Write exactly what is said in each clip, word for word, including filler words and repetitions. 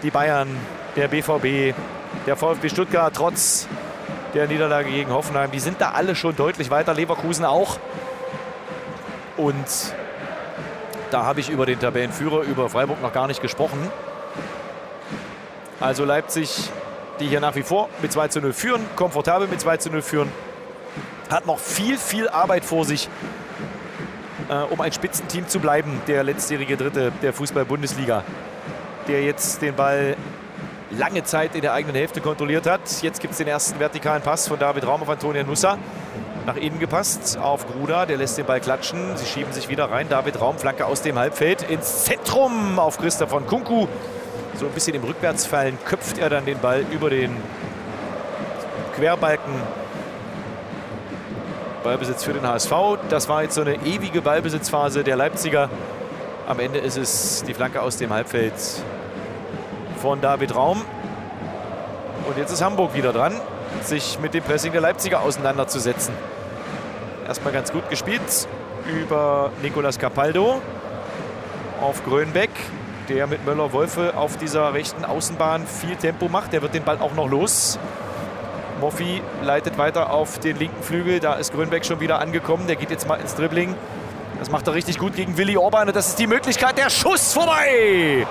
die Bayern, der B V B, der VfB Stuttgart trotz der Niederlage gegen Hoffenheim, die sind da alle schon deutlich weiter, Leverkusen auch. Und da habe ich über den Tabellenführer, über Freiburg noch gar nicht gesprochen. Also Leipzig, die hier nach wie vor mit zwei zu null führen, komfortabel mit zwei zu null führen, hat noch viel, viel Arbeit vor sich, äh, um ein Spitzenteam zu bleiben. Der letztjährige Dritte der Fußball-Bundesliga, der jetzt den Ball lange Zeit in der eigenen Hälfte kontrolliert hat. Jetzt gibt es den ersten vertikalen Pass von David Raum auf Antonio Nusa. Nach innen gepasst auf Gruda, der lässt den Ball klatschen. Sie schieben sich wieder rein. David Raum, Flanke aus dem Halbfeld ins Zentrum auf Christoph von Kunku. So ein bisschen im Rückwärtsfallen köpft er dann den Ball über den Querbalken. Ballbesitz für den H S V. Das war jetzt so eine ewige Ballbesitzphase der Leipziger. Am Ende ist es die Flanke aus dem Halbfeld von David Raum. Und jetzt ist Hamburg wieder dran, sich mit dem Pressing der Leipziger auseinanderzusetzen. Erstmal ganz gut gespielt über Nicolas Capaldo auf Grönbeck, der mit Möller-Wolfe auf dieser rechten Außenbahn viel Tempo macht. Der wird den Ball auch noch los. Moffi leitet weiter auf den linken Flügel. Da ist Grönbeck schon wieder angekommen. Der geht jetzt mal ins Dribbling. Das macht er richtig gut gegen Willi Orban. Und das ist die Möglichkeit. Der Schuss vorbei!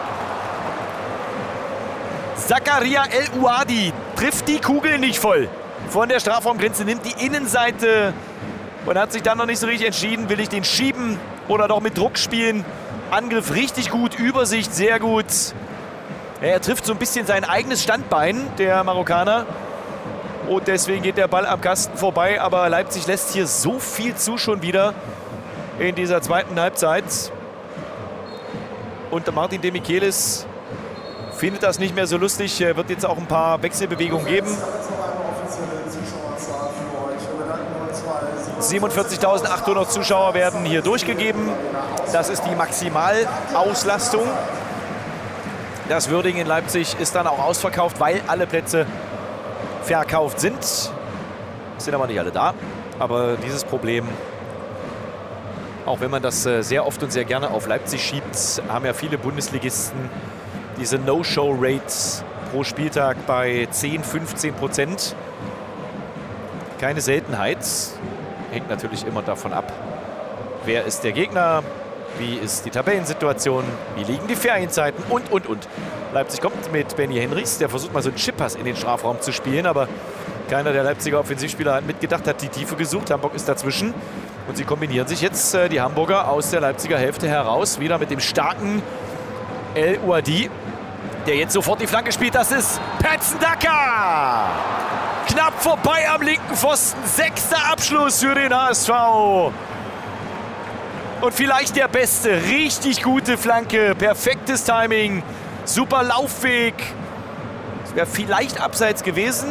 Zakaria El Ouadi trifft die Kugel nicht voll. Von der Strafraumgrenze nimmt die Innenseite und hat sich dann noch nicht so richtig entschieden. Will ich den schieben oder doch mit Druck spielen? Angriff richtig gut, Übersicht sehr gut. Er trifft so ein bisschen sein eigenes Standbein, der Marokkaner. Und deswegen geht der Ball am Kasten vorbei. Aber Leipzig lässt hier so viel zu schon wieder in dieser zweiten Halbzeit. Und Martin de Michelis findet das nicht mehr so lustig. Er wird jetzt auch ein paar Wechselbewegungen geben. siebenundvierzigtausendachthundert Zuschauer werden hier durchgegeben. Das ist die Maximalauslastung. Das Würding in Leipzig ist dann auch ausverkauft, weil alle Plätze verkauft sind. Sind aber nicht alle da. Aber dieses Problem, auch wenn man das sehr oft und sehr gerne auf Leipzig schiebt, haben ja viele Bundesligisten diese No-Show-Rates pro Spieltag bei zehn, fünfzehn Prozent. Keine Seltenheit. Hängt natürlich immer davon ab, wer ist der Gegner, wie ist die Tabellensituation, wie liegen die Ferienzeiten und, und, und. Leipzig kommt mit Benny Henrichs, der versucht mal so einen Chippass in den Strafraum zu spielen, aber keiner der Leipziger Offensivspieler hat mitgedacht, hat die Tiefe gesucht. Hamburg ist dazwischen und sie kombinieren sich jetzt, äh, die Hamburger, aus der Leipziger Hälfte heraus. Wieder mit dem starken El Ouadi, der jetzt sofort die Flanke spielt. Das ist Patson Daka! Knapp vorbei am linken Pfosten. Sechster Abschluss für den H S V. Und vielleicht der beste. Richtig gute Flanke. Perfektes Timing. Super Laufweg. Es wäre vielleicht abseits gewesen.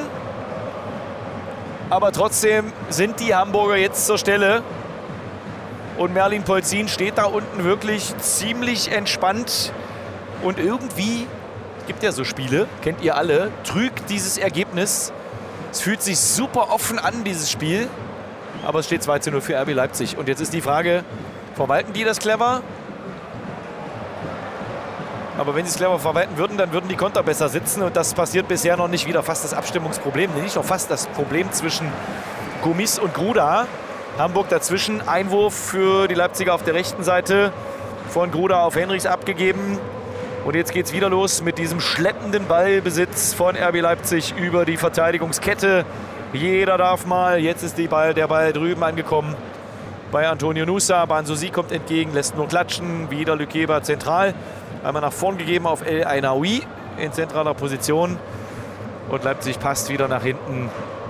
Aber trotzdem sind die Hamburger jetzt zur Stelle. Und Merlin Polzin steht da unten wirklich ziemlich entspannt. Und irgendwie, es gibt ja so Spiele, kennt ihr alle, trügt dieses Ergebnis. Es fühlt sich super offen an, dieses Spiel. Aber es steht zwei zu null für R B Leipzig. Und jetzt ist die Frage, verwalten die das clever? Aber wenn sie es clever verwalten würden, dann würden die Konter besser sitzen. Und das passiert bisher noch nicht. Wieder fast das Abstimmungsproblem. Nicht noch fast das Problem zwischen Gomis und Gruda. Hamburg dazwischen. Einwurf für die Leipziger auf der rechten Seite. Von Gruda auf Henrichs abgegeben. Und jetzt geht es wieder los mit diesem schleppenden Ballbesitz von R B Leipzig über die Verteidigungskette. Jeder darf mal. Jetzt ist die Ball, der Ball drüben angekommen bei Antonio Nusa. Banzusi kommt entgegen, lässt nur klatschen. Wieder Lükeba zentral. Einmal nach vorn gegeben auf El Ainaoui in zentraler Position. Und Leipzig passt wieder nach hinten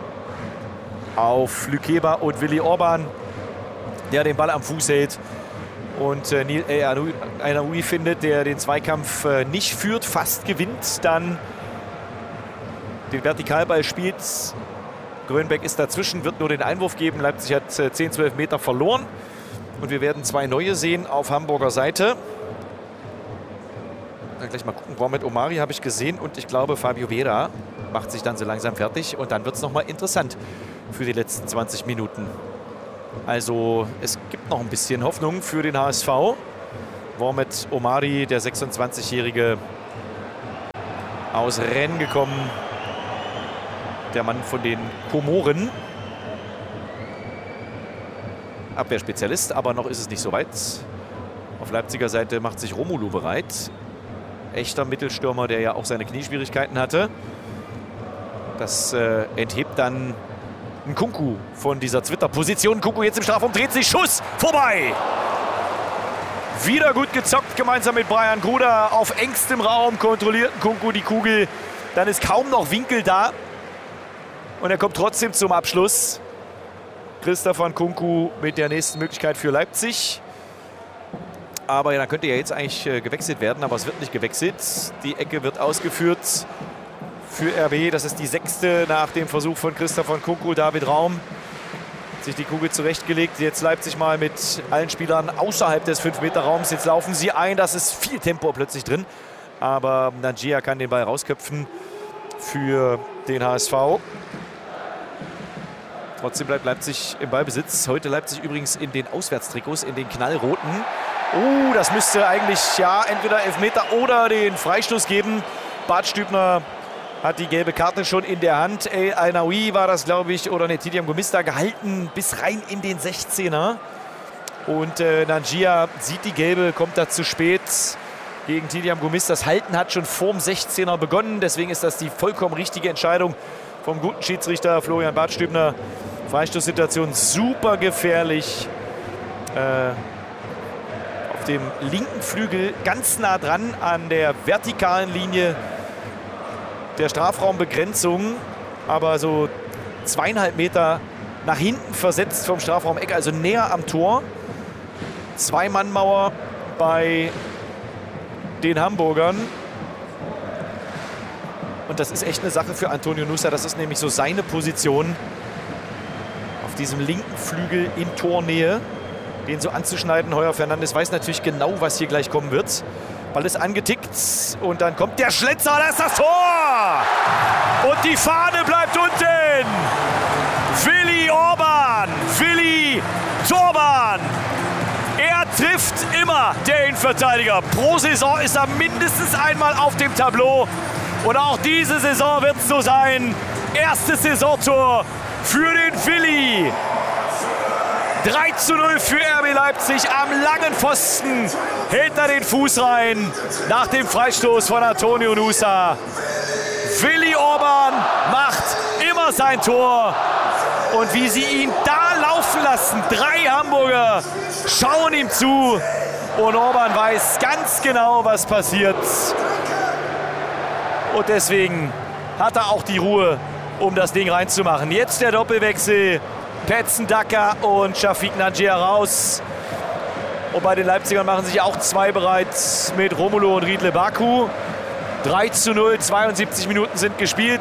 auf Lükeba und Willi Orban, der den Ball am Fuß hält. Und äh, Nil El Ainaoui findet, der den Zweikampf äh, nicht führt, fast gewinnt, dann den Vertikalball spielt. Grönbeck ist dazwischen, wird nur den Einwurf geben. Leipzig hat äh, zehn, zwölf Meter verloren. Und wir werden zwei neue sehen auf Hamburger Seite. Dann gleich mal gucken. Mohamed Omari habe ich gesehen und ich glaube Fabio Vera macht sich dann so langsam fertig. Und dann wird es nochmal interessant für die letzten zwanzig Minuten. Also es gibt noch ein bisschen Hoffnung für den H S V. Mohamed Omari, der sechsundzwanzigjährige, aus Rennes gekommen. Der Mann von den Komoren. Abwehrspezialist, aber noch ist es nicht so weit. Auf Leipziger Seite macht sich Romulu bereit. Echter Mittelstürmer, der ja auch seine Knieschwierigkeiten hatte. Das äh, enthebt dann Nkunku von dieser Twitter-Position. Nkunku jetzt im Strafraum, dreht sich, Schuss, vorbei! Wieder gut gezockt, gemeinsam mit Brian Gruder. Auf engstem Raum kontrolliert Nkunku die Kugel. Dann ist kaum noch Winkel da. Und er kommt trotzdem zum Abschluss. Christopher Nkunku mit der nächsten Möglichkeit für Leipzig. Aber ja, dann könnte ja jetzt eigentlich äh, gewechselt werden, aber es wird nicht gewechselt. Die Ecke wird ausgeführt für R B. Das ist die sechste nach dem Versuch von Christopher Nkunku. David Raum hat sich die Kugel zurechtgelegt. Jetzt Leipzig mal mit allen Spielern außerhalb des fünf Meter Raums. Jetzt laufen sie ein. Das ist viel Tempo plötzlich drin. Aber Nanjia kann den Ball rausköpfen für den H S V. Trotzdem bleibt Leipzig im Ballbesitz. Heute Leipzig übrigens in den Auswärtstrikots, in den knallroten. Oh, das müsste eigentlich ja entweder Elfmeter oder den Freistoß geben. Bart Stübner hat die gelbe Karte schon in der Hand. El Ainaoui war das, glaube ich, oder ne, Tidiam Gomista gehalten bis rein in den sechzehner. Und äh, Nanjia sieht die gelbe, kommt da zu spät gegen Tidiam Gomista. Das Halten hat schon vorm sechzehner begonnen. Deswegen ist das die vollkommen richtige Entscheidung vom guten Schiedsrichter Florian Bartstübner. Freistoßsituation super gefährlich. Äh, auf dem linken Flügel ganz nah dran an der vertikalen Linie der Strafraumbegrenzung. Aber so zweieinhalb Meter nach hinten versetzt vom Strafraum-Eck, also näher am Tor. Zwei-Mann-Mauer bei den Hamburgern. Und das ist echt eine Sache für Antonio Nusa. Das ist nämlich so seine Position. Auf diesem linken Flügel in Tornähe. Den so anzuschneiden. Heuer Fernandes weiß natürlich genau, was hier gleich kommen wird. Ball ist angetickt. Und dann kommt der Schlitzer. Da ist das Tor! Und die Fahne bleibt unten. Willi Orban. Willi Torban. Er trifft immer, der Innenverteidiger. Pro Saison ist er mindestens einmal auf dem Tableau. Und auch diese Saison wird es so sein. Erstes Saisontor für den Willi. drei zu null für R B Leipzig. Am langen Pfosten hält er den Fuß rein. Nach dem Freistoß von Antonio Nusa. Willi Orban macht immer sein Tor. Und wie sie ihn da laufen lassen. Drei Hamburger schauen ihm zu. Und Orban weiß ganz genau, was passiert. Und deswegen hat er auch die Ruhe, um das Ding reinzumachen. Jetzt der Doppelwechsel. Patson Daka und Shafiq Nanjia raus. Und bei den Leipzigern machen sich auch zwei bereit mit Romulu und Riedle Baku. drei zu null, zweiundsiebzig Minuten sind gespielt.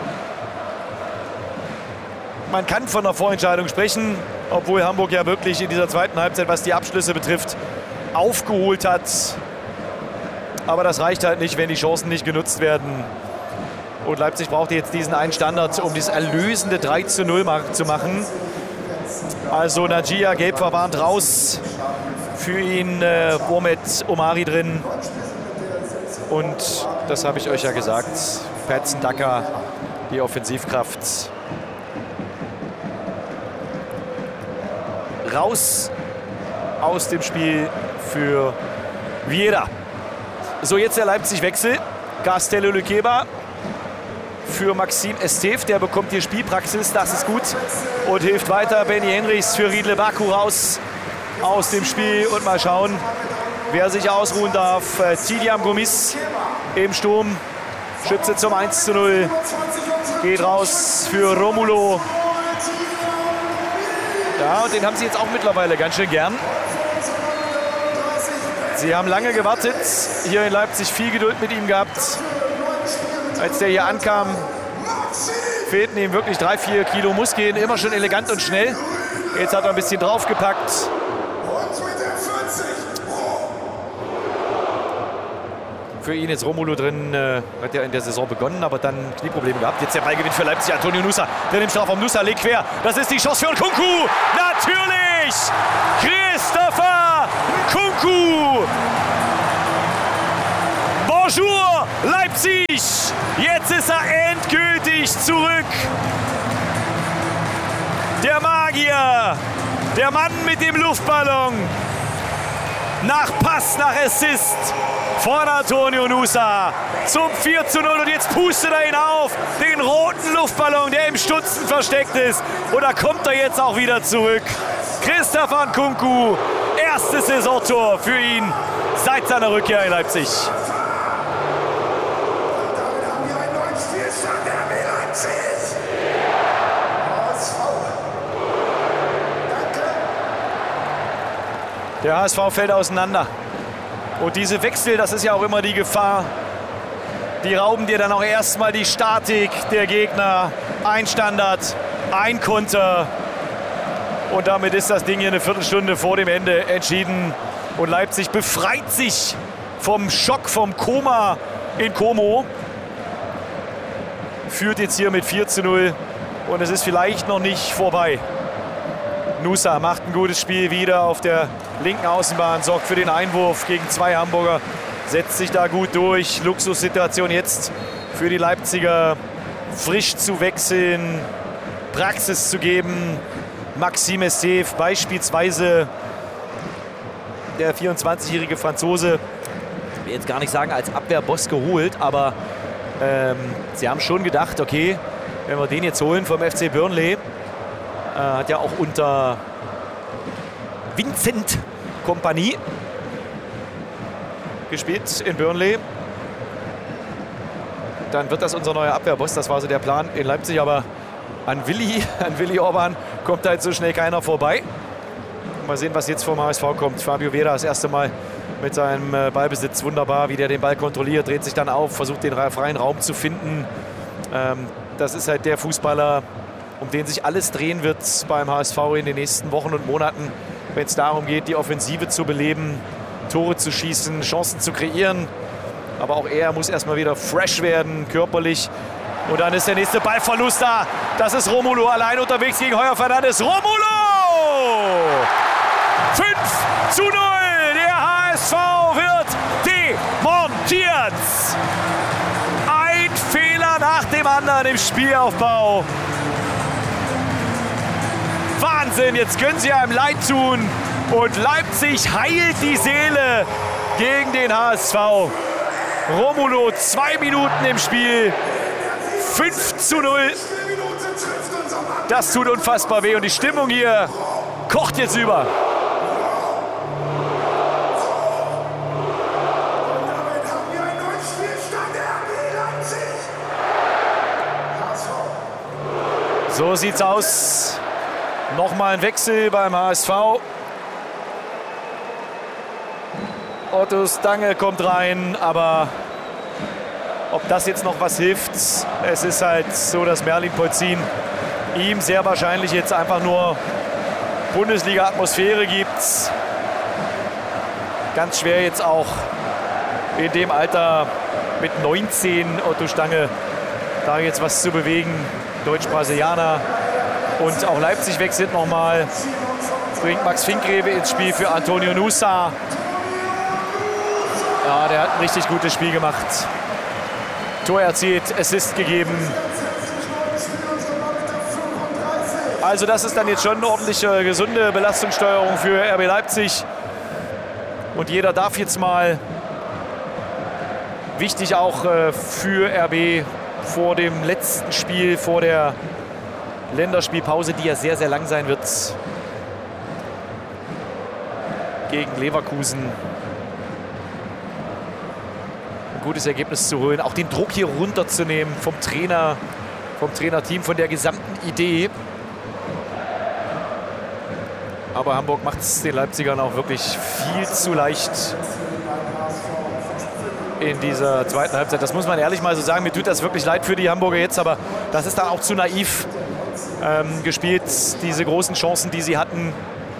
Man kann von einer Vorentscheidung sprechen, obwohl Hamburg ja wirklich in dieser zweiten Halbzeit, was die Abschlüsse betrifft, aufgeholt hat. Aber das reicht halt nicht, wenn die Chancen nicht genutzt werden. Und Leipzig braucht jetzt diesen einen Standard, um dieses erlösende drei zu null zu machen. Also Nanjia gelb verwarnt raus. Für ihn äh, Bomet Omari drin. Und das habe ich euch ja gesagt. Patson Daka, die Offensivkraft. Raus aus dem Spiel für Vieira. So, jetzt der Leipzig-Wechsel. Castello Luqueba für Maxime Esteve. Der bekommt hier Spielpraxis, das ist gut. Und hilft weiter Benny Henrichs für Riedle Baku raus aus dem Spiel. Und mal schauen, wer sich ausruhen darf. Äh, Tidiam Gomis im Sturm. Schütze zum eins zu null. Geht raus für Romulo. Ja, und den haben sie jetzt auch mittlerweile ganz schön gern. Sie haben lange gewartet, hier in Leipzig viel Geduld mit ihm gehabt. Als der hier ankam, fehlten ihm wirklich drei, vier Kilo Muskeln, immer schon elegant und schnell. Jetzt hat er ein bisschen draufgepackt. Für ihn jetzt Romulo drin, äh, hat er in der Saison begonnen, aber dann Knieprobleme gehabt. Jetzt der Ballgewinn für Leipzig, Antonio Nusa, drin im Strafraum. Nusa legt quer, das ist die Chance für Nkunku. Natürlich! Christopher Nkunku! Bonjour Leipzig, jetzt ist er endgültig zurück. Der Magier, der Mann mit dem Luftballon. Nach Pass, nach Assist von Antonio Nusa zum vier zu null. Und jetzt pustet er ihn auf, den roten Luftballon, der im Stutzen versteckt ist. Und da kommt er jetzt auch wieder zurück. Christopher Nkunku, erstes Saisontor für ihn seit seiner Rückkehr in Leipzig. Der H S V fällt auseinander. Und diese Wechsel, das ist ja auch immer die Gefahr. Die rauben dir dann auch erstmal die Statik der Gegner. Ein Standard, ein Konter. Und damit ist das Ding hier eine Viertelstunde vor dem Ende entschieden. Und Leipzig befreit sich vom Schock, vom Koma in Como. Führt jetzt hier mit vier zu null. Und es ist vielleicht noch nicht vorbei. Nusa macht ein gutes Spiel wieder auf der linken Außenbahn, sorgt für den Einwurf gegen zwei Hamburger, setzt sich da gut durch. Luxussituation jetzt für die Leipziger, frisch zu wechseln, Praxis zu geben. Maxime Seev beispielsweise, der vierundzwanzigjährige Franzose, ich will jetzt gar nicht sagen als Abwehrboss geholt, aber ähm, sie haben schon gedacht, okay, wenn wir den jetzt holen vom F C Burnley, hat ja auch unter Vincent Kompanie gespielt in Burnley. Dann wird das unser neuer Abwehrboss. Das war so der Plan in Leipzig. Aber an Willi, an Willi Orban kommt halt so schnell keiner vorbei. Mal sehen, was jetzt vom H S V kommt. Fabio Veda das erste Mal mit seinem Ballbesitz. Wunderbar, wie der den Ball kontrolliert. Dreht sich dann auf, versucht den freien Raum zu finden. Das ist halt der Fußballer, um den sich alles drehen wird beim H S V in den nächsten Wochen und Monaten, wenn es darum geht, die Offensive zu beleben, Tore zu schießen, Chancen zu kreieren. Aber auch er muss erstmal wieder fresh werden, körperlich. Und dann ist der nächste Ballverlust da. Das ist Romulo allein unterwegs gegen Heuer Fernandes. Romulo! fünf zu null. Der H S V wird demontiert. Ein Fehler nach dem anderen im Spielaufbau. Wahnsinn, jetzt können sie einem leid tun. Und Leipzig heilt die Seele gegen den H S V. Romulo, zwei Minuten im Spiel. fünf zu null. Das tut unfassbar weh. Und die Stimmung hier kocht jetzt über. So sieht's aus. Nochmal ein Wechsel beim H S V. Otto Stange kommt rein, aber ob das jetzt noch was hilft, es ist halt so, dass Merlin Polzin ihm sehr wahrscheinlich jetzt einfach nur Bundesliga-Atmosphäre gibt. Ganz schwer jetzt auch in dem Alter mit neunzehn Otto Stange da jetzt was zu bewegen. Deutsch-Brasilianer. Und auch Leipzig wechselt nochmal. Bringt Max Finkgreve ins Spiel für Antonio Nusa. Ja, der hat ein richtig gutes Spiel gemacht. Tor erzielt, Assist gegeben. Also das ist dann jetzt schon eine ordentliche, gesunde Belastungssteuerung für R B Leipzig. Und jeder darf jetzt mal, wichtig auch äh, für R B, vor dem letzten Spiel, vor der Länderspielpause, die ja sehr, sehr lang sein wird, gegen Leverkusen, ein gutes Ergebnis zu holen. Auch den Druck hier runterzunehmen vom Trainer, vom Trainerteam, von der gesamten Idee. Aber Hamburg macht es den Leipzigern auch wirklich viel zu leicht in dieser zweiten Halbzeit. Das muss man ehrlich mal so sagen. Mir tut das wirklich leid für die Hamburger jetzt, aber das ist dann auch zu naiv ähm, gespielt. Diese großen Chancen, die sie hatten,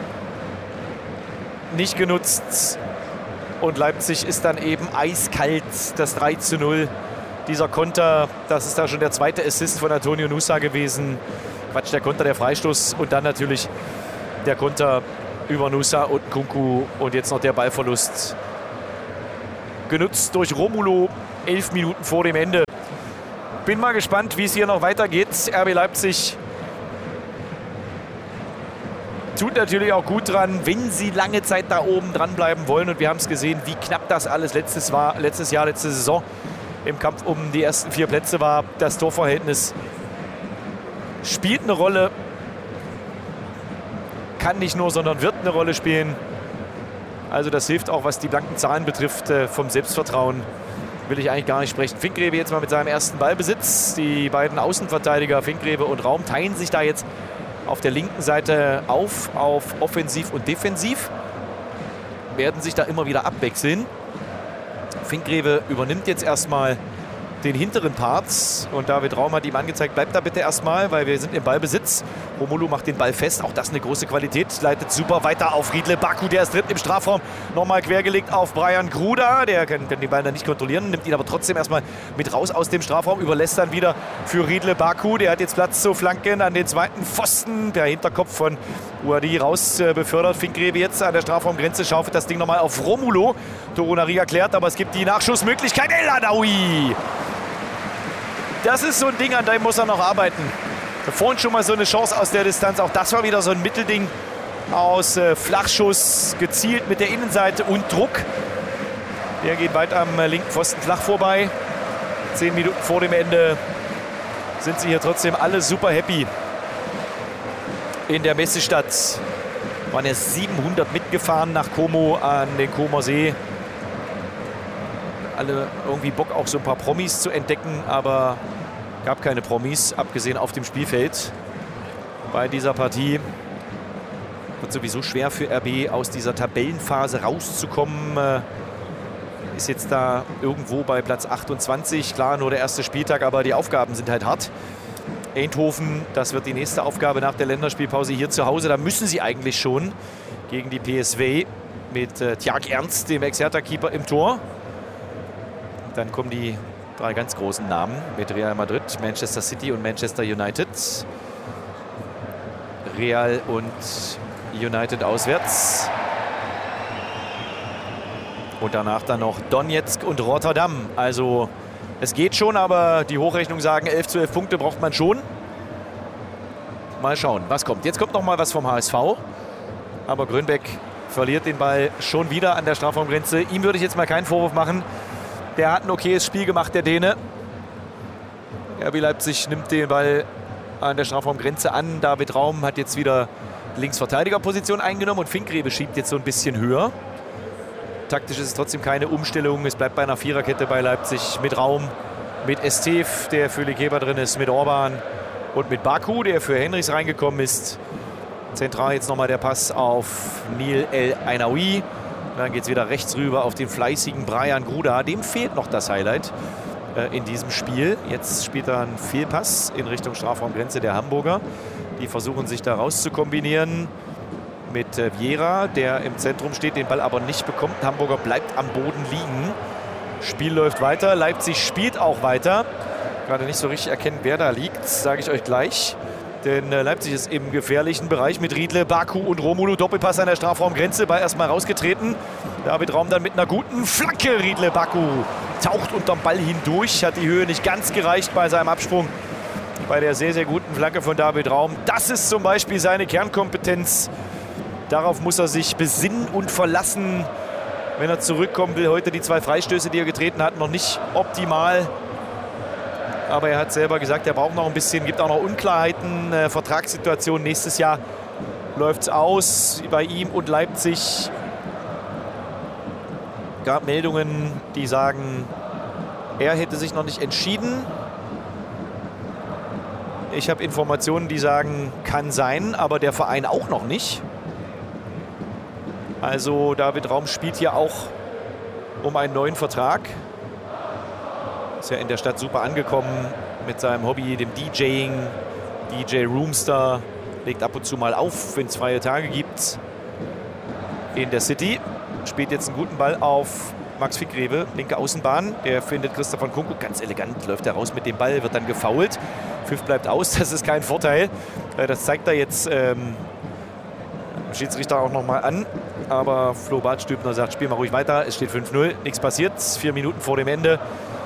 nicht genutzt. Und Leipzig ist dann eben eiskalt, das drei zu null. Dieser Konter, das ist da schon der zweite Assist von Antonio Nusa gewesen. Quatsch, der Konter, der Freistoß und dann natürlich der Konter über Nusa und Nkunku und jetzt noch der Ballverlust. Genutzt durch Romulo elf Minuten vor dem Ende. Bin mal gespannt, wie es hier noch weitergeht. R B Leipzig tut natürlich auch gut dran, wenn sie lange Zeit da oben dranbleiben wollen. Und wir haben es gesehen, wie knapp das alles letztes, war, letztes Jahr, letzte Saison im Kampf um die ersten vier Plätze war. Das Torverhältnis spielt eine Rolle. Kann nicht nur, sondern wird eine Rolle spielen. Also das hilft auch, was die blanken Zahlen betrifft. Vom Selbstvertrauen will ich eigentlich gar nicht sprechen. Finkgrebe jetzt mal mit seinem ersten Ballbesitz. Die beiden Außenverteidiger, Finkgrebe und Raum, teilen sich da jetzt auf der linken Seite auf, auf Offensiv und Defensiv. Werden sich da immer wieder abwechseln. Finkgrebe übernimmt jetzt erstmal den hinteren Parts und David Raum hat ihm angezeigt, bleibt da bitte erstmal, weil wir sind im Ballbesitz. Romulu macht den Ball fest, auch das eine große Qualität, leitet super weiter auf Riedle Baku, der ist drin im Strafraum, nochmal quergelegt auf Brian Gruda, der kann, kann den Ball dann nicht kontrollieren, nimmt ihn aber trotzdem erstmal mit raus aus dem Strafraum, überlässt dann wieder für Riedle Baku, der hat jetzt Platz zu flanken an den zweiten Pfosten, der Hinterkopf von Uadi raus äh, befördert, Finkgrebe jetzt an der Strafraumgrenze, schaufelt das Ding nochmal auf Romulo, Torunariga klärt, aber es gibt die Nachschussmöglichkeit, El Adaoui! Das ist so ein Ding, an dem muss er noch arbeiten. Vorhin schon mal so eine Chance aus der Distanz. Auch das war wieder so ein Mittelding aus äh, Flachschuss, gezielt mit der Innenseite und Druck. Der geht weit am äh, linken Pfosten flach vorbei. Zehn Minuten vor dem Ende sind sie hier trotzdem alle super happy. In der Messestadt waren ja siebenhundert mitgefahren nach Como an den Comer See. Alle irgendwie Bock, auch so ein paar Promis zu entdecken, aber gab keine Promis, abgesehen auf dem Spielfeld. Bei dieser Partie wird sowieso schwer für R B, aus dieser Tabellenphase rauszukommen. Ist jetzt da irgendwo bei Platz achtundzwanzig. Klar, nur der erste Spieltag, aber die Aufgaben sind halt hart. Eindhoven, das wird die nächste Aufgabe nach der Länderspielpause hier zu Hause. Da müssen sie eigentlich schon gegen die P S V mit äh, Tjark Ernst, dem Ex-Hertha-Keeper, im Tor. Dann kommen die drei ganz großen Namen mit Real Madrid, Manchester City und Manchester United. Real und United auswärts. Und danach dann noch Donetsk und Rotterdam. Also es geht schon, aber die Hochrechnungen sagen, elf zu elf Punkte braucht man schon. Mal schauen, was kommt. Jetzt kommt noch mal was vom H S V. Aber Grönbeck verliert den Ball schon wieder an der Strafraumgrenze. Ihm würde ich jetzt mal keinen Vorwurf machen. Der hat ein okayes Spiel gemacht, der Däne. R B Leipzig nimmt den Ball an der Strafraumgrenze an. David Raum hat jetzt wieder Linksverteidigerposition eingenommen und Finkgrebe schiebt jetzt so ein bisschen höher. Taktisch ist es trotzdem keine Umstellung. Es bleibt bei einer Viererkette bei Leipzig mit Raum, mit Estef, der für Likeba drin ist, mit Orban und mit Baku, der für Henrichs reingekommen ist. Zentral jetzt nochmal der Pass auf Nil El Ainaoui. Dann geht es wieder rechts rüber auf den fleißigen Brian Gruda. Dem fehlt noch das Highlight äh, in diesem Spiel. Jetzt spielt er einen Fehlpass in Richtung Strafraumgrenze der Hamburger. Die versuchen sich da raus zu kombinieren mit äh, Vieira, der im Zentrum steht, den Ball aber nicht bekommt. Hamburger bleibt am Boden liegen. Spiel läuft weiter. Leipzig spielt auch weiter. Gerade nicht so richtig erkennen, wer da liegt, sage ich euch gleich. Denn äh, Leipzig ist im gefährlichen Bereich mit Riedle, Baku und Romulu. Doppelpass an der Strafraumgrenze, Ball erstmal rausgetreten. David Raum dann mit einer guten Flanke. Riedle, Baku taucht unterm Ball hindurch. Hat die Höhe nicht ganz gereicht bei seinem Absprung. Bei der sehr, sehr guten Flanke von David Raum. Das ist zum Beispiel seine Kernkompetenz. Darauf muss er sich besinnen und verlassen, wenn er zurückkommen will. Heute die zwei Freistöße, die er getreten hat, noch nicht optimal. Aber er hat selber gesagt, er braucht noch ein bisschen, gibt auch noch Unklarheiten, äh, Vertragssituation. Nächstes Jahr läuft es aus bei ihm und Leipzig. Gab Meldungen, die sagen, er hätte sich noch nicht entschieden. Ich habe Informationen, die sagen, kann sein, aber der Verein auch noch nicht. Also David Raum spielt hier auch um einen neuen Vertrag. Ist ja in der Stadt super angekommen mit seinem Hobby, dem DJing. D J Roomster legt ab und zu mal auf, wenn es freie Tage gibt. In der City spielt jetzt einen guten Ball auf Max Finkgrebe, linke Außenbahn. Der findet Christoph Nkunku ganz elegant, läuft er raus mit dem Ball, wird dann gefoult. Pfiff bleibt aus, das ist kein Vorteil. Das zeigt er jetzt ähm, Schiedsrichter auch noch mal an. Aber Flo Bartstübner sagt, spiel mal ruhig weiter. Es steht fünf null, nichts passiert. Vier Minuten vor dem Ende.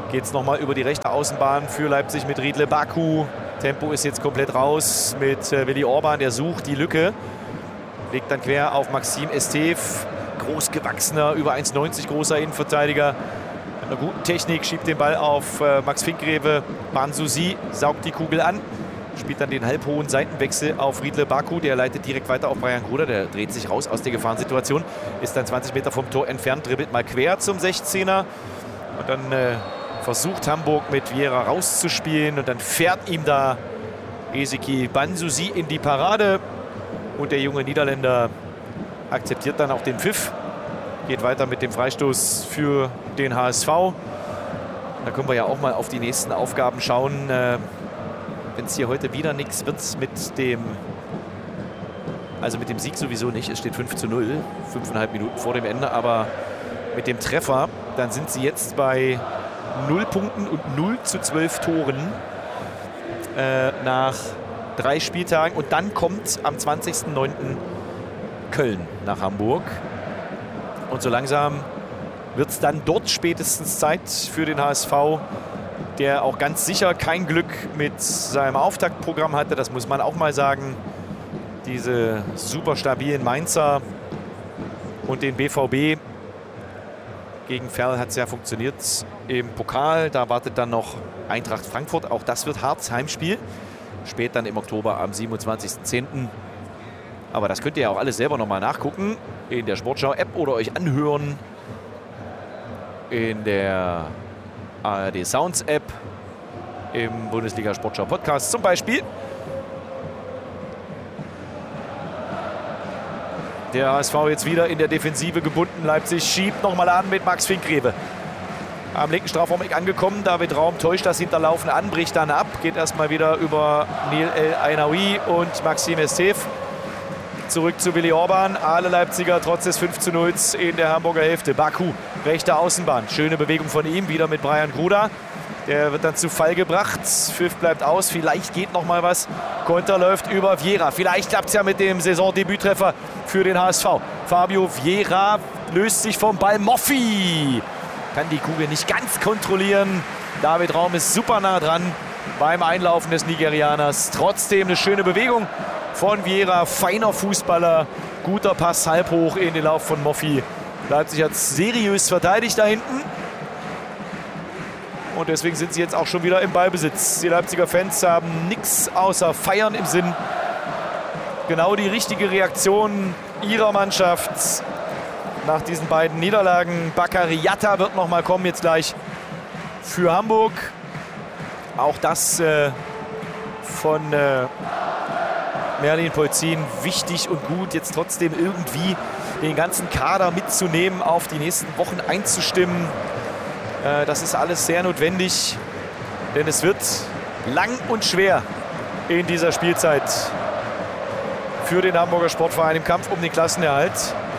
geht es nochmal über die rechte Außenbahn für Leipzig mit Riedle Baku. Tempo ist jetzt komplett raus mit äh, Willi Orban, der sucht die Lücke. Legt dann quer auf Maxim Estev, großgewachsener, über eins neunzig großer Innenverteidiger. Mit einer guten Technik, schiebt den Ball auf äh, Max Finkgreve. Banzusi saugt die Kugel an, spielt dann den halbhohen Seitenwechsel auf Riedle Baku. Der leitet direkt weiter auf Brian Gruder, der dreht sich raus aus der Gefahrensituation. Ist dann zwanzig Meter vom Tor entfernt, dribbelt mal quer zum sechzehner. Und dann äh, versucht Hamburg mit Vieira rauszuspielen. Und dann fährt ihm da Ezeki Banzusi in die Parade. Und der junge Niederländer akzeptiert dann auch den Pfiff. Geht weiter mit dem Freistoß für den H S V. Da können wir ja auch mal auf die nächsten Aufgaben schauen. Äh, Wenn es hier heute wieder nichts wird mit dem, also mit dem Sieg sowieso nicht. Es steht fünf zu null, fünfeinhalb Minuten vor dem Ende. Aber mit dem Treffer, dann sind sie jetzt bei null Punkten und null zu zwölf Toren äh, nach drei Spieltagen. Und dann kommt am zwanzigsten neunten Köln nach Hamburg. Und so langsam wird es dann dort spätestens Zeit für den H S V, der auch ganz sicher kein Glück mit seinem Auftaktprogramm hatte. Das muss man auch mal sagen. Diese super stabilen Mainzer und den B V B. Gegen Ferl hat es ja funktioniert im Pokal. Da wartet dann noch Eintracht Frankfurt. Auch das wird hart, Heimspiel. Spät dann im Oktober am siebenundzwanzigsten zehnten Aber das könnt ihr ja auch alles selber nochmal nachgucken. In der Sportschau-App oder euch anhören. In der A R D Sounds App. Im Bundesliga Sportschau Podcast zum Beispiel. Der H S V jetzt wieder in der Defensive gebunden. Leipzig schiebt nochmal an mit Max Finkgreve. Am linken Strafraum angekommen. David Raum täuscht das Hinterlaufen an, bricht dann ab. Geht erstmal wieder über Nil El Ainaoui und Maxim Estev. Zurück zu Willi Orban. Alle Leipziger trotz des fünf zu null in der Hamburger Hälfte. Baku, rechte Außenbahn. Schöne Bewegung von ihm. Wieder mit Brian Gruder. Der wird dann zu Fall gebracht. Pfiff bleibt aus. Vielleicht geht noch mal was. Konter läuft über Vieira. Vielleicht klappt es ja mit dem Saisondebüttreffer für den H S V. Fabio Vieira löst sich vom Ball. Moffi kann die Kugel nicht ganz kontrollieren. David Raum ist super nah dran beim Einlaufen des Nigerianers. Trotzdem eine schöne Bewegung von Vieira. Feiner Fußballer. Guter Pass halb hoch in den Lauf von Moffi. Leipzig hat seriös verteidigt da hinten. Und deswegen sind sie jetzt auch schon wieder im Ballbesitz. Die Leipziger Fans haben nichts außer Feiern im Sinn. Genau die richtige Reaktion ihrer Mannschaft nach diesen beiden Niederlagen. Bakary Yatta wird noch mal kommen jetzt gleich für Hamburg. Auch das äh, von äh, Merlin Polzin wichtig und gut, jetzt trotzdem irgendwie den ganzen Kader mitzunehmen, auf die nächsten Wochen einzustimmen. Äh, das ist alles sehr notwendig, denn es wird lang und schwer in dieser Spielzeit für den Hamburger Sportverein im Kampf um den Klassenerhalt.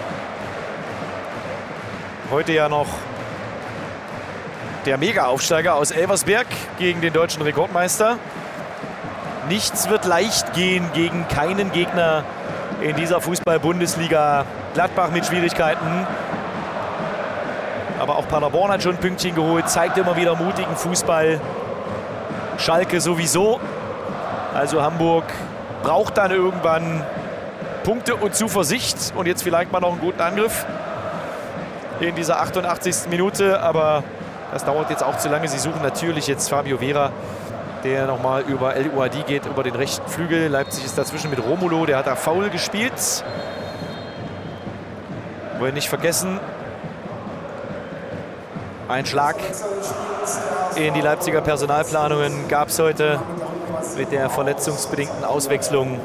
Heute ja noch der Mega-Aufsteiger aus Elversberg gegen den deutschen Rekordmeister. Nichts wird leicht gehen gegen keinen Gegner in dieser Fußball-Bundesliga. Gladbach mit Schwierigkeiten. Aber auch Paderborn hat schon ein Pünktchen geholt, zeigt immer wieder mutigen Fußball. Schalke sowieso. Also Hamburg braucht dann irgendwann Punkte und Zuversicht. Und jetzt vielleicht mal noch einen guten Angriff in dieser achtundachtzigsten Minute. Aber das dauert jetzt auch zu lange. Sie suchen natürlich jetzt Fabio Vieira, der nochmal über El Ouadi geht, über den rechten Flügel. Leipzig ist dazwischen mit Romulo, der hat da faul gespielt. Wollen nicht vergessen, ein Schlag in die Leipziger Personalplanungen gab es heute mit der verletzungsbedingten Auswechslung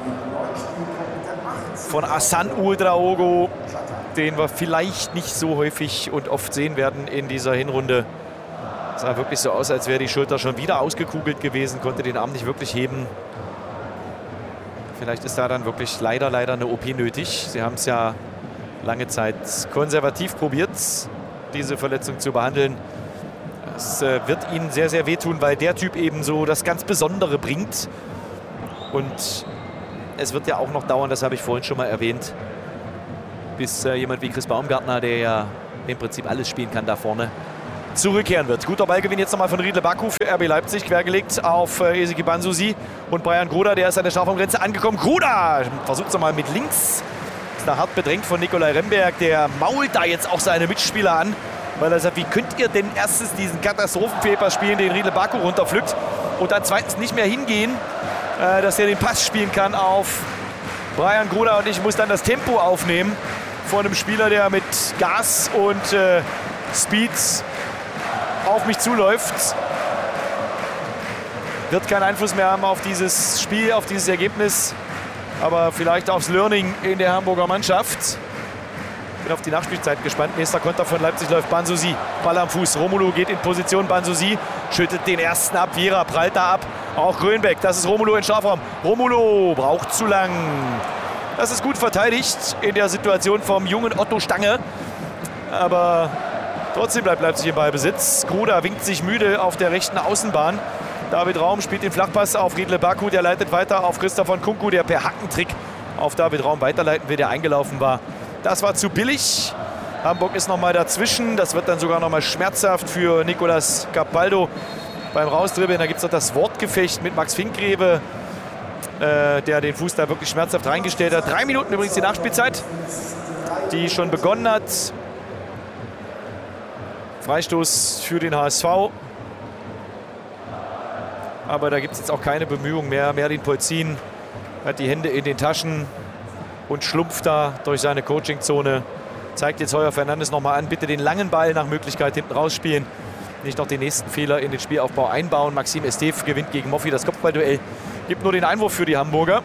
von Hassan Ouedraogo, den wir vielleicht nicht so häufig und oft sehen werden in dieser Hinrunde. Es sah wirklich so aus, als wäre die Schulter schon wieder ausgekugelt gewesen, konnte den Arm nicht wirklich heben. Vielleicht ist da dann wirklich leider, leider eine O P nötig. Sie haben es ja lange Zeit konservativ probiert, diese Verletzung zu behandeln. Es äh, wird ihnen sehr, sehr wehtun, weil der Typ eben so das ganz Besondere bringt. Und es wird ja auch noch dauern, das habe ich vorhin schon mal erwähnt, bis äh, jemand wie Chris Baumgartner, der ja im Prinzip alles spielen kann da vorne, zurückkehren wird. Guter Ballgewinn jetzt nochmal von Riedle Baku für R B Leipzig, quergelegt auf äh, Ezekiel Banzusi und Brian Gruda, der ist an der Strafraumgrenze angekommen. Gruda versucht es nochmal mit links, ist da hart bedrängt von Nikolai Remberg, der mault da jetzt auch seine Mitspieler an, weil er sagt, wie könnt ihr denn erstens diesen Katastrophenpaper spielen, den Riedle Baku runterpflückt und dann zweitens nicht mehr hingehen, äh, dass er den Pass spielen kann auf Brian Gruda und ich muss dann das Tempo aufnehmen von einem Spieler, der mit Gas und äh, Speed auf mich zuläuft. Wird keinen Einfluss mehr haben auf dieses Spiel, auf dieses Ergebnis, aber vielleicht aufs Learning in der Hamburger Mannschaft. Bin auf die Nachspielzeit gespannt. Nächster Konter von Leipzig läuft Banzusi. Ball am Fuß. Romulu geht in Position. Banzusi schüttet den ersten ab. Viera prallt da ab. Auch Grönbeck. Das ist Romulu in Strafraum. Romulu braucht zu lang. Das ist gut verteidigt in der Situation vom jungen Otto Stange. Aber trotzdem bleibt Leipzig im Ballbesitz. Gruda winkt sich müde auf der rechten Außenbahn. David Raum spielt den Flachpass auf Riedle Baku. Der leitet weiter auf Christoph Nkunku, der per Hackentrick auf David Raum weiterleiten will, der eingelaufen war. Das war zu billig. Hamburg ist noch mal dazwischen. Das wird dann sogar noch mal schmerzhaft für Nicolas Capaldo beim Rausdribbeln. Da gibt es noch das Wortgefecht mit Max Finkgreve, äh, der den Fuß da wirklich schmerzhaft reingestellt hat. Drei Minuten übrigens die Nachspielzeit, die schon begonnen hat. Freistoß für den H S V. Aber da gibt es jetzt auch keine Bemühungen mehr. Merdin Polzin hat die Hände in den Taschen und schlumpft da durch seine Coachingzone. Zeigt jetzt Heuer Fernandes nochmal an, bitte den langen Ball nach Möglichkeit hinten rausspielen. Nicht noch den nächsten Fehler in den Spielaufbau einbauen. Maxim Estef gewinnt gegen Moffi das Kopfballduell. Gibt nur den Einwurf für die Hamburger.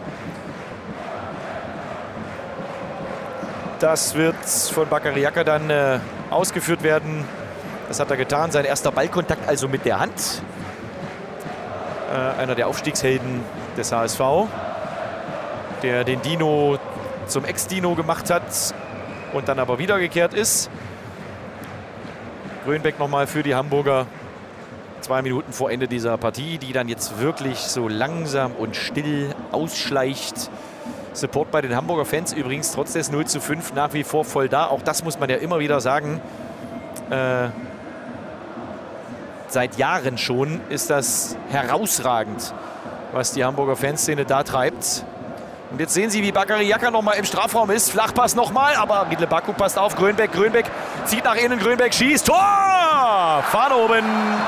Das wird von Bakary dann äh, ausgeführt werden. Das hat er getan. Sein erster Ballkontakt also mit der Hand. Äh, einer der Aufstiegshelden des H S V, der den Dino zum Ex-Dino gemacht hat und dann aber wiedergekehrt ist. Grönbeck nochmal für die Hamburger. Zwei Minuten vor Ende dieser Partie, die dann jetzt wirklich so langsam und still ausschleicht. Support bei den Hamburger Fans übrigens trotz des null zu fünf nach wie vor voll da. Auch das muss man ja immer wieder sagen. Äh, seit Jahren schon ist das herausragend, was die Hamburger Fanszene da treibt. Und jetzt sehen Sie, wie Bakary Yaka noch mal im Strafraum ist. Flachpass nochmal, aber Riedle Baku passt auf. Grönbeck, Grönbeck zieht nach innen, Grönbeck schießt. Tor! Fahne oben.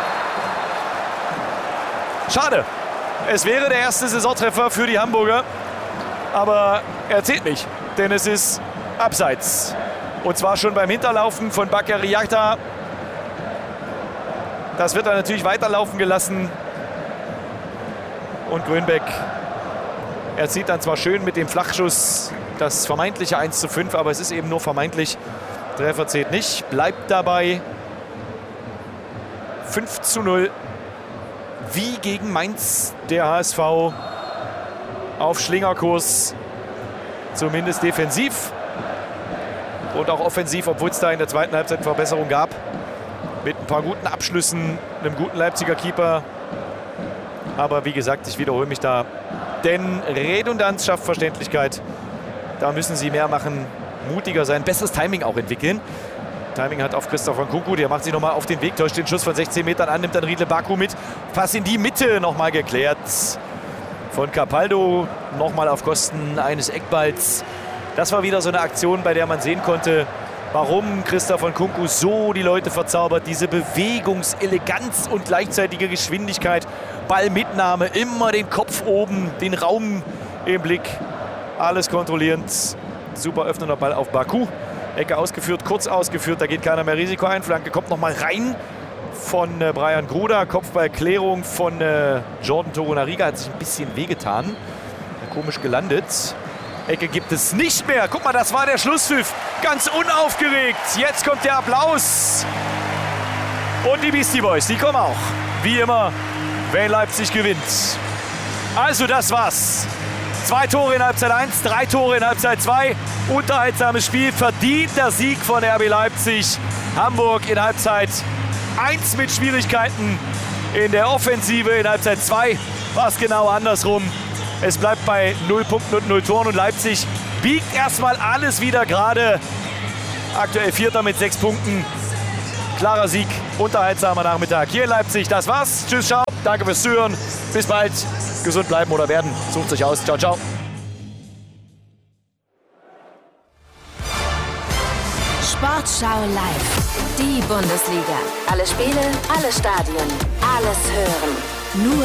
Schade. Es wäre der erste Saisontreffer für die Hamburger. Aber er zählt nicht, denn es ist abseits. Und zwar schon beim Hinterlaufen von Bakary Yaka. Das wird dann natürlich weiterlaufen gelassen. Und Grönbeck erzielt dann zwar schön mit dem Flachschuss das vermeintliche eins zu fünf, aber es ist eben nur vermeintlich. Treffer zählt nicht, bleibt dabei. fünf zu null. Wie gegen Mainz der H S V auf Schlingerkurs, zumindest defensiv und auch offensiv, obwohl es da in der zweiten Halbzeit Verbesserung gab. Mit ein paar guten Abschlüssen, einem guten Leipziger Keeper. Aber wie gesagt, ich wiederhole mich da. Denn Redundanz schafft Verständlichkeit. Da müssen sie mehr machen, mutiger sein, besseres Timing auch entwickeln. Timing hat auf Christoph Nkunku, der macht sich nochmal auf den Weg, täuscht den Schuss von sechzehn Metern an, nimmt dann Riedle Baku mit. Pass in die Mitte nochmal geklärt von Capaldo, nochmal auf Kosten eines Eckballs. Das war wieder so eine Aktion, bei der man sehen konnte, warum Christoph Nkunku so die Leute verzaubert. Diese Bewegungseleganz und gleichzeitige Geschwindigkeit. Ballmitnahme, immer den Kopf oben, den Raum im Blick. Alles kontrollierend. Super öffnender Ball auf Baku. Ecke ausgeführt, kurz ausgeführt, da geht keiner mehr Risiko ein. Flanke kommt nochmal rein von äh, Brian Gruda. Kopfballklärung von äh, Jordan Torunariga, hat sich ein bisschen wehgetan. Komisch gelandet. Ecke gibt es nicht mehr. Guck mal, das war der Schlusspfiff. Ganz unaufgeregt. Jetzt kommt der Applaus. Und die Beastie Boys, die kommen auch. Wie immer, wenn Leipzig gewinnt. Also das war's. Zwei Tore in Halbzeit eins, drei Tore in Halbzeit zwei. Unterhaltsames Spiel, verdienter Sieg von R B Leipzig. Hamburg in Halbzeit eins mit Schwierigkeiten. In der Offensive in Halbzeit zwei war es genau andersrum. Es bleibt bei null Punkten und null Toren und Leipzig biegt erstmal alles wieder gerade. Aktuell Vierter mit sechs Punkten. Klarer Sieg unterhaltsamer Nachmittag hier in Leipzig. Das war's. Tschüss, ciao. Danke fürs Zuhören. Bis bald. Gesund bleiben oder werden. Sucht euch aus. Ciao, ciao. Sportschau live. Die Bundesliga. Alle Spiele, alle Stadien. Alles hören. Nur